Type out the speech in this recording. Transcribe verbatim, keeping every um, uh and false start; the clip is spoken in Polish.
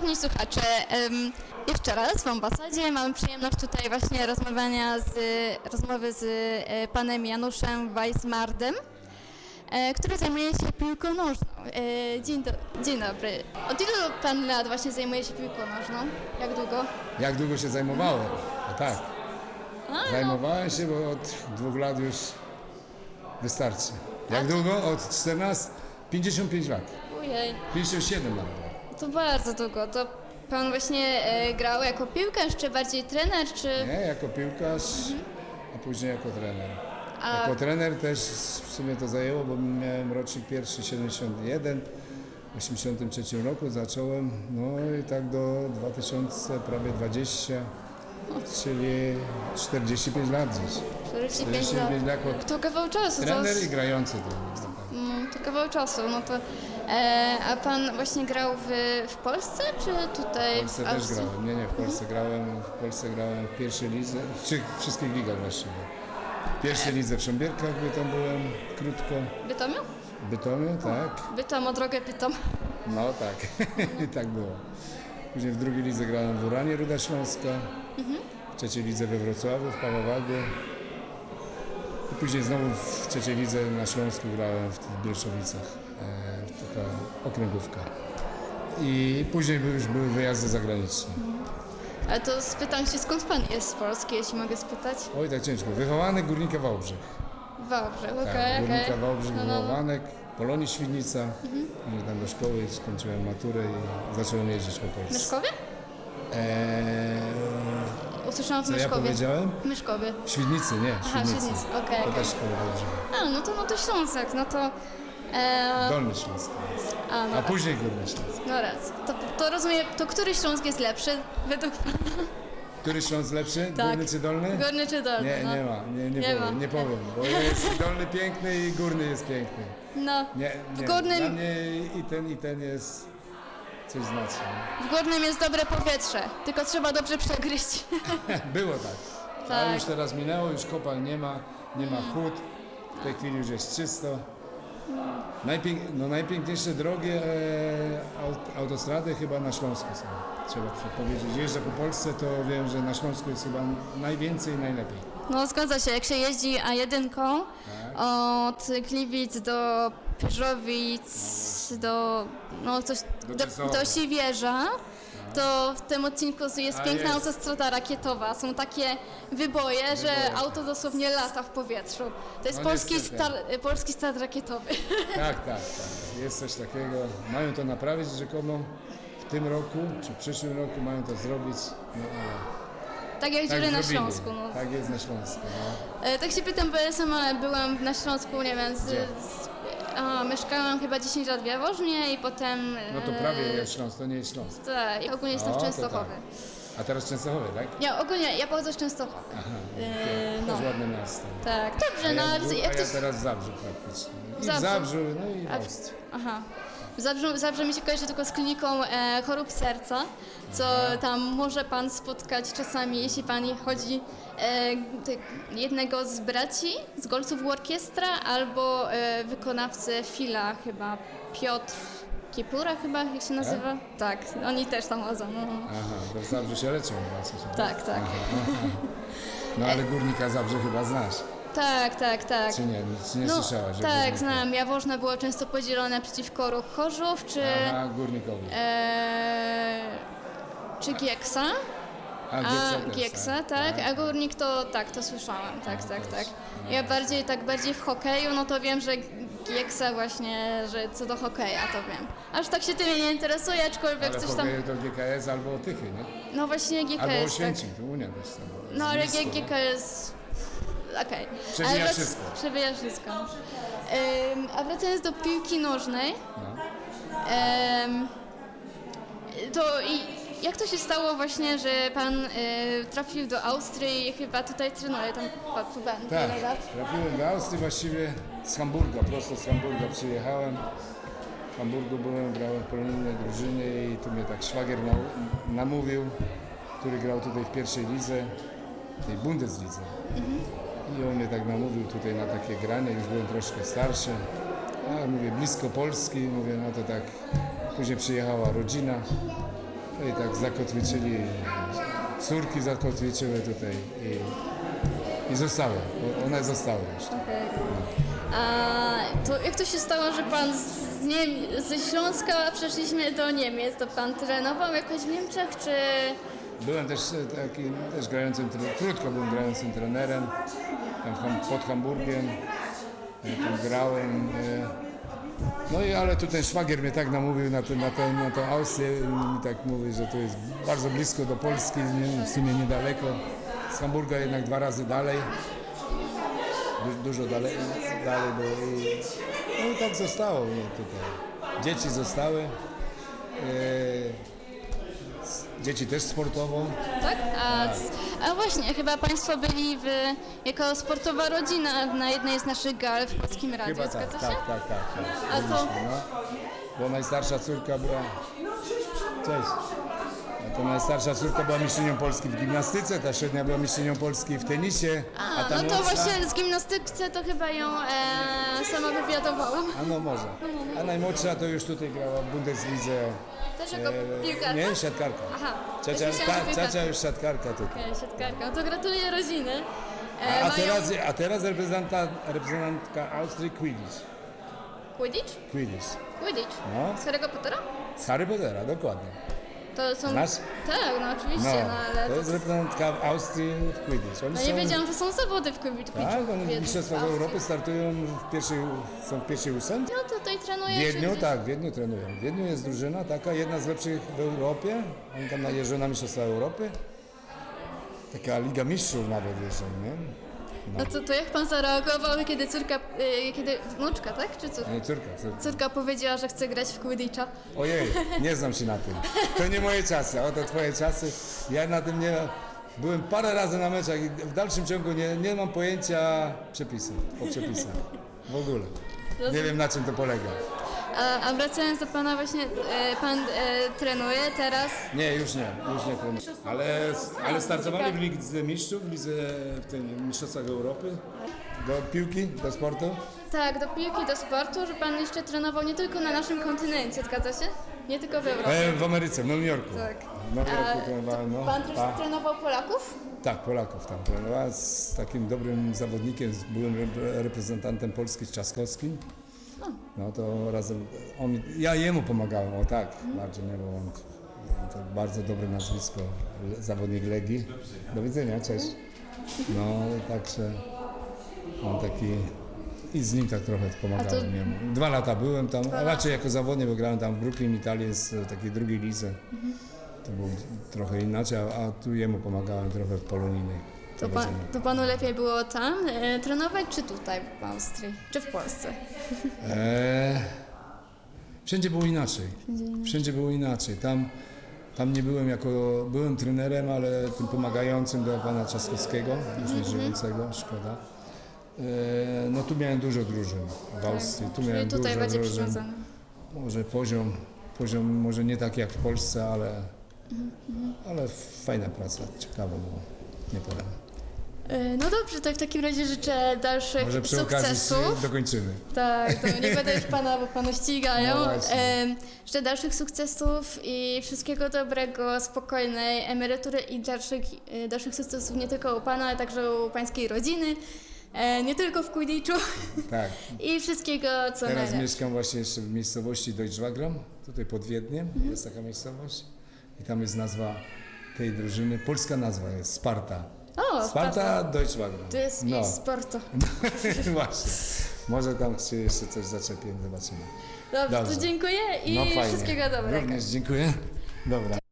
Szanowni słuchacze, um, jeszcze raz w ambasadzie mamy przyjemność tutaj właśnie rozmawiania z, rozmowy z e, panem Januszem Weismardem, e, który zajmuje się piłką nożną. E, dzień, do, dzień dobry. Od ilu pan lat właśnie zajmuje się piłką nożną? Jak długo? Jak długo się zajmowałem? No tak. A, Zajmowałem się, bo od dwóch lat już wystarczy. Jak długo? Od czternastu, pięćdziesiąt pięć lat. No, ojej, pięćdziesiąt siedem lat. to bardzo długo. To pan właśnie e, grał jako piłkarz, czy bardziej trener, czy... Nie, jako piłkarz, a później jako trener. A- Jako trener też w sumie to zajęło, bo miałem rocznik pierwszy siedemdziesiąty jeden. W osiemdziesiątym trzecim roku zacząłem, no i tak do dwa tysiące prawie dwadzieścia, czyli czterdzieści pięć lat dziś. czterdzieści pięć czterdzieści pięć lat. lat jako To kawał czasu. trener to... i grający to. Mm, to kawał czasu, no to... E, a pan właśnie grał w, w Polsce, czy tutaj W Polsce w też Austrii? grałem, nie, nie, w Polsce grałem, w Polsce grałem w pierwszej lidze, w trzech, wszystkich ligach właściwie. W pierwszej lidze w Szambierkach, by tam byłem krótko, Bytomiu? w Bytomiu, tak, Bytom, o drogę pytam. no tak, i tak było. Później w drugiej lidze grałem w Uranie Ruda Śląska, w trzeciej lidze we Wrocławiu, w Pawołagu. I później znowu w trzeciej lidze na Śląsku grałem w, w Bielszowicach, e, taka okręgówka. I później by- już były wyjazdy zagraniczne. Ale to spytam się, skąd pan jest z Polski, jeśli mogę spytać? Oj, tak ciężko. Wychowany Górnika Wałbrzych. Wałbrzych, okej, Tak, okej. Górnika Wałbrzych, No, no, no. wychowanek, Polonii Świdnica. Później tam do szkoły skończyłem maturę i zacząłem jeździć po W Polsce. Myszkowie? Eee, Usłyszałam w co ja Myszkowie. powiedziałem? W Myszkowie. W Świdnicy, nie, w Aha, Świdnicy. Świdnicy, okej, To okej. też szkoła Wałbrzych. A, no to, no to Ślązak, no to... E, Dolny Śląsk jest. a, no A raz, później Górny Śląsk. no raz. To, to rozumiem, to który Śląsk jest lepszy według pana? Który Śląsk lepszy? Tak. Górny czy Dolny? Górny czy dolny? Nie, no. nie ma, nie, nie, Nie powiem, ma. nie powiem, bo jest Dolny piękny i Górny jest piękny. No, Nie, w nie. Górnym... Dla mnie i ten, i ten jest coś znaczy. nie? W Górnym jest dobre powietrze, tylko trzeba dobrze przegryźć. Było tak. Tak. A już teraz minęło, już kopalń nie ma, nie ma chłód. W tej chwili już jest czysto. Najpięk, no najpiękniejsze drogi, e, aut, autostrady chyba na Śląsku są. Trzeba powiedzieć. Jeżdżę po Polsce, to wiem, że na Śląsku jest chyba najwięcej i najlepiej. No zgadza się, jak się jeździ A jeden Tak. od Gliwic do Pyrzowic, do, no coś, Do do, Częstochowy. do Siewierza, to w tym odcinku jest A, piękna jest. autostrada rakietowa. Są takie wyboje, że Wyboje. auto dosłownie lata w powietrzu. To jest No polski, niestety. star, polski start rakietowy. Tak, tak, tak. Jest coś takiego. Mają to naprawić rzekomo w tym roku, czy w przyszłym roku mają to zrobić. No, ale Tak jak tak dziury na zrobili. Śląsku. No. Tak jest na Śląsku. No. E, Tak się pytam, bo ja sama byłam na Śląsku, nie wiem, z, Gdzie? z, a, mieszkałam chyba dziesięć lat w Jaworznie i potem... no to e, prawie jest Śląsk, to nie jest Śląsk. Tak, i ogólnie jestem O, w to Częstochowie. A teraz Częstochowie, tak? Ja ogólnie, ja pochodzę z Częstochowy. E, To no, jest ładne miasto. tak, dobrze, A no ja, ale a jak ja to... teraz w Zabrzu praktycznie. I w Zabrzu. Zabrzu, no i w A w- Austrii. Aha. Zabrze, Zabrze mi się kojarzy tylko z kliniką e, chorób serca, co tam może pan spotkać czasami, jeśli pan chodzi e, ty, jednego z braci, z Golców Orkiestra, albo e, wykonawcę Fila chyba, Piotr Kiepura chyba, jak się nazywa? Tak, oni też tam chodzą. No. Aha, to w Zabrzu się leczą chyba. Tak, tak. No ale Górnika Zabrze chyba znasz, Tak, tak, tak. czy nie? Czy nie No, słyszałaś? o tak, Górniku? znam. Jaworzno było często podzielone przeciwko Ruch Chorzów, czy, Aha, Górnikowi. e, czy Gieksa. A, A Gieksa też, Gieksa, tak, a Górnik to tak, to słyszałam, tak, tak, tak. Ja bardziej tak bardziej w hokeju, no to wiem, że Gieksa właśnie, że co do hokeja to wiem. Aż tak się tym nie interesuje, aczkolwiek Ale coś tam. to G K S albo Tychy, nie? No właśnie G K Albo S, tak. Oświęcim, to Unia też tam. No ale blisko, nie? G K S. Okej. Przebija Ale wrac- wszystko. Przebija wszystko. Ym, a wracając do piłki nożnej, No. ym, to i jak to się stało właśnie, że pan y, trafił do Austrii i chyba tutaj trenuje tam pan Tak, wiele lat? trafiłem do Austrii właściwie z Hamburga, prosto z Hamburga przyjechałem. W Hamburgu byłem, grałem w polonijnej drużynie i tu mnie tak szwagier nau- namówił, który grał tutaj w pierwszej lidze, tej Bundeslidze. I on mnie tak namówił tutaj na takie granie, już byłem troszkę starszy. A mówię, blisko Polski, mówię, no to tak. Później przyjechała rodzina No i tak zakotwiczyli, córki zakotwiczyły tutaj i, i zostały, one zostały jeszcze. Okej. A to jak to się stało, że pan z Niem- ze Śląska przeszliśmy do Niemiec? To pan trenował jakoś w Niemczech, czy... Byłem też e, takim, też grającym, tre- krótko byłem grającym trenerem, tam w Ham- pod Hamburgiem, e, tam grałem. E, no i ale tu ten szwagier mnie tak namówił na, ten, na, ten, na tą Austrię i mi tak mówi, że to jest bardzo blisko do Polski, nie, w sumie niedaleko. Z Hamburga jednak dwa razy dalej, du, dużo dalej, dalej było i, no i tak zostało mnie tutaj. Dzieci zostały. E, Dzieci też sportowo. Tak? A, a właśnie, chyba państwo byli w, jako sportowa rodzina na jednej z naszych gal w Polskim Radiu, Chyba tak, zgadza tak, się? tak, tak, tak. A to- Byliśmy, no. Bo najstarsza córka była... Cześć. A to najstarsza córka była mistrzynią Polski w gimnastyce, ta średnia była mistrzynią Polski w tenisie, a, A, ta no to młodsza... właśnie z gimnastyce to chyba ją e, sama wywiadowałam. A no może. A najmłodsza to już tutaj grała w Bundeslidze. Też jako e, piłkarka? Nie, siatkarka. Aha, Ciocia, też myślałam, ta, że piłkarka. ciocia już siatkarka tutaj. Okej, siatkarka. No to gratuluję rodziny. E, A mają teraz, a teraz reprezentanta, reprezentantka Austrii Quidditch. Quidditch? Quidditch. Quidditch? No. Z Harry'ego Pottera? Z Harry Pottera, dokładnie. To są... Znasz? Tak, no oczywiście, No, no, ale... to jest reprezentantka Austrii w Quidditch. Oni No nie są, wiedziałam, że są zawody w Quidditchu. tak, oni w Wiedzy. Mistrzostwach Europy startują w pierwszej, są w pierwszej ósemce. No tutaj trenuję. W Wiedniu, gdzieś- tak, w Wiedniu trenują. W Wiedniu jest drużyna taka, jedna z lepszych w Europie. Oni tam jeżdżą na Mistrzostwa Europy. Taka Liga Mistrzów nawet jeżdżą, nie? No to, to jak pan zareagował, kiedy córka, y, kiedy wnuczka, tak? Czy córka? Nie, córka, córka. Córka powiedziała, że chce grać w Quidditcha. Ojej, nie znam się na tym. To nie moje czasy, oto twoje czasy. Ja na tym nie... Byłem parę razy na meczach i w dalszym ciągu nie, nie mam pojęcia przepisów, o przepisach. W ogóle. Nie wiem, na czym to polega. A, a wracając do pana właśnie, e, pan e, trenuje teraz. Nie, już nie, już nie trenuję. Ale, ale startowali w Lidze Mistrzów, w Lidze w tym Mistrzostwach Europy. Do piłki, do sportu. Tak, do piłki, do sportu, że pan jeszcze trenował nie tylko na naszym kontynencie, zgadza się? Nie tylko w Europie. E, w Ameryce, w Nowym Jorku. Tak. W Nowym A Jorku trenowałem, no. pan też A, trenował Polaków? tak, Polaków tam trenowałem z takim dobrym zawodnikiem, z- byłem repre- reprezentantem Polski z Trzaskowskim. No to razem, on, ja jemu pomagałem, o tak, bardziej nie, bo on, on to bardzo dobre nazwisko, le- zawodnik Legii. Do widzenia, cześć. No, także on taki, i z nim tak trochę pomagałem A to- jemu. Dwa lata byłem tam, a raczej jako zawodnik, bo grałem tam w Brooklyn, Italii, z takiej drugiej lidze. To było trochę inaczej, a, a tu jemu pomagałem trochę w Polonijnej. To, pan, to panu lepiej było tam e, trenować, czy tutaj w Austrii, czy w Polsce? Eee, wszędzie było inaczej. Wszędzie było inaczej. Tam, tam nie byłem jako, byłem trenerem, ale tym pomagającym do pana Trzaskowskiego, już nie żyjącego, szkoda. Eee, no tu miałem dużo drużyn w Austrii, tu miałem Czyli tutaj dużo będzie drużyn. przywiązane. Może poziom, poziom może nie taki jak w Polsce, ale, ale fajna praca, ciekawe było, nie powiem. E, No dobrze, to w takim razie życzę dalszych Może przy okazji sukcesów. dokończymy. Tak, to nie będę już pana, bo panu ścigają. No właśnie. E, życzę dalszych sukcesów i wszystkiego dobrego, spokojnej emerytury i dalszych, e, dalszych sukcesów nie tylko u pana, ale także u pańskiej rodziny. E, nie tylko w Quidditchu. Tak. I wszystkiego, co Teraz najlepsze. mieszkam właśnie jeszcze w miejscowości Deutschwagram, tutaj pod Wiedniem, jest taka miejscowość i tam jest nazwa tej drużyny, polska nazwa jest Sparta. O, Sparta Deutschwagram. To jest no. i sporto. Właśnie. Może tam się jeszcze coś zaczepię, zobaczymy. Dobrze, Dobrze. to dziękuję i No fajnie. wszystkiego dobrego. Również dziękuję. Dobra.